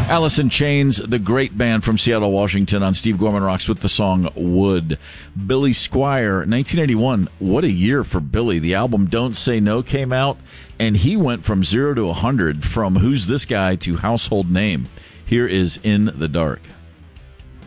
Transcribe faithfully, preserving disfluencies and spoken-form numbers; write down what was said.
Alice in Chains, the great band from Seattle, Washington, on Steve Gorman Rocks with the song Wood. Billy Squier, nineteen eighty-one. What a year for Billy. The album Don't Say No came out, and he went from zero to one hundred, from Who's This Guy to household name. Here is In the Dark.